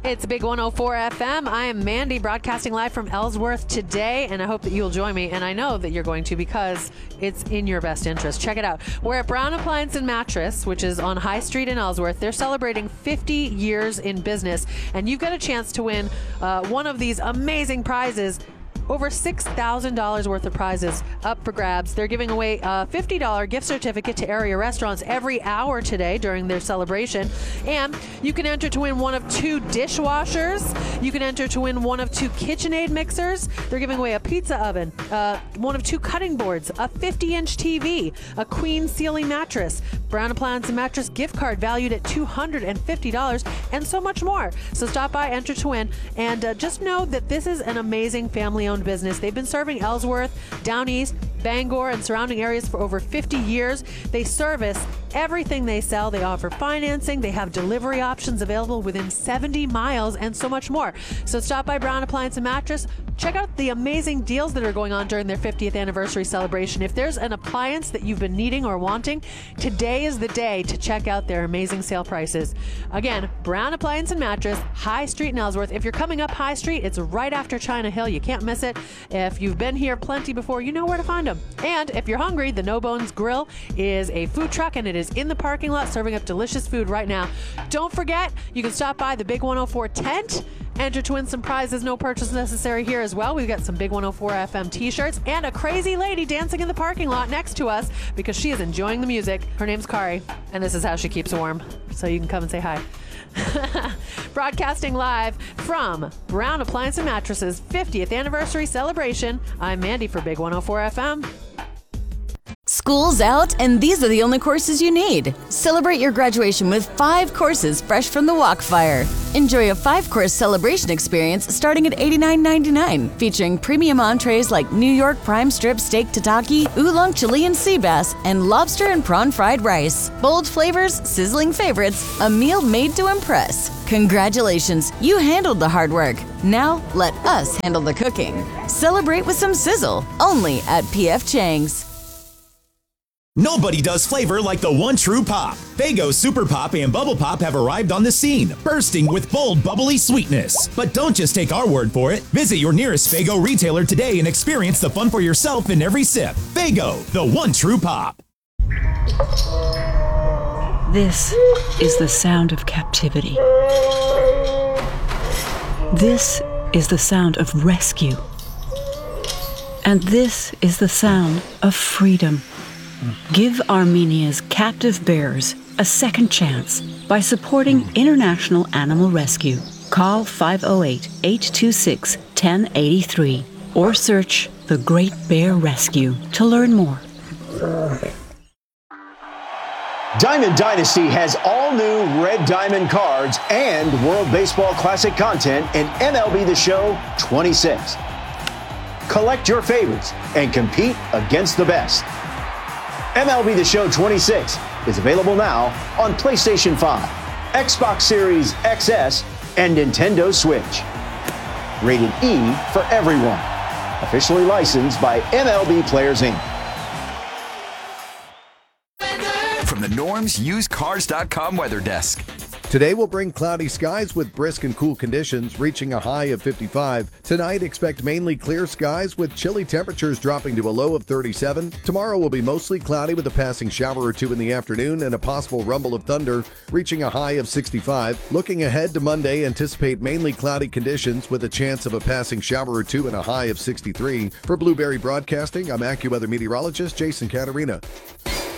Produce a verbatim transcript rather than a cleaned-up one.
It's Big one oh four F M. I am Mandy, broadcasting live from Ellsworth today, and I hope that you'll join me, and I know that you're going to because it's in your best interest. Check it out. We're at Brown Appliance and Mattress, which is on High Street in Ellsworth. They're celebrating fifty years in business, and you've got a chance to win uh, one of these amazing prizes. Over six thousand dollars worth of prizes up for grabs. They're giving away a fifty dollars gift certificate to area restaurants every hour today during their celebration. And you can enter to win one of two dishwashers. You can enter to win one of two KitchenAid mixers. They're giving away a pizza oven, uh, one of two cutting boards, a fifty inch T V, a queen Sealy mattress, Brown Appliance and Mattress gift card valued at two hundred fifty dollars, and so much more. So stop by, enter to win, and uh, just know that this is an amazing family-owned business. They've been serving Ellsworth, Down East, Bangor, and surrounding areas for over fifty years. They service everything they sell. They offer financing. They have delivery options available within seventy miles and so much more. So stop by Brown Appliance and Mattress. Check out the amazing deals that are going on during their fiftieth anniversary celebration. If there's an appliance that you've been needing or wanting, today is the day to check out their amazing sale prices. Again, Brown Appliance and Mattress, High Street in Ellsworth. If you're coming up High Street, it's right after China Hill. You can't miss it. If you've been here plenty before, you know where to find them. And if you're hungry, the No Bones Grill is a food truck, and it is in the parking lot serving up delicious food right now. Don't forget, you can stop by the Big one oh four tent. Enter to win some prizes, no purchase necessary here as well. We've got some Big one oh four F M t-shirts and a crazy lady dancing in the parking lot next to us because she is enjoying the music. Her name's Kari, and this is how she keeps warm. So you can come and say hi. Broadcasting live from Brown Appliance and Mattresses fiftieth anniversary celebration. I'm Mandy for Big one oh four F M. School's out, and these are the only courses you need. Celebrate your graduation with five courses fresh from the Walkfire. Enjoy a five-course celebration experience starting at eighty-nine ninety-nine, featuring premium entrees like New York prime strip steak tataki, oolong Chilean sea bass, and lobster and prawn fried rice. Bold flavors, sizzling favorites, a meal made to impress. Congratulations, you handled the hard work. Now let us handle the cooking. Celebrate with some sizzle, only at P F Chang's. Nobody does flavor like the one true pop. Faygo Super Pop and Bubble Pop have arrived on the scene, bursting with bold, bubbly sweetness. But don't just take our word for it. Visit your nearest Faygo retailer today and experience the fun for yourself in every sip. Faygo, the one true pop. This is the sound of captivity. This is the sound of rescue. And this is the sound of freedom. Give Armenia's captive bears a second chance by supporting International Animal Rescue. Call five oh eight, eight two six, one oh eight three or search The Great Bear Rescue to learn more. Diamond Dynasty has all new Red Diamond cards and World Baseball Classic content in M L B The Show twenty-six. Collect your favorites and compete against the best. M L B The Show twenty-six is available now on PlayStation five, Xbox Series X S, and Nintendo Switch. Rated E for everyone. Officially licensed by M L B Players, Incorporated. From the Norm's Used Cars dot com weather desk. Today will bring cloudy skies with brisk and cool conditions, reaching a high of fifty-five. Tonight, expect mainly clear skies with chilly temperatures dropping to a low of thirty-seven. Tomorrow will be mostly cloudy with a passing shower or two in the afternoon and a possible rumble of thunder, reaching a high of sixty-five. Looking ahead to Monday, anticipate mainly cloudy conditions with a chance of a passing shower or two and a high of sixty-three. For Blueberry Broadcasting, I'm AccuWeather meteorologist Jason Caterina.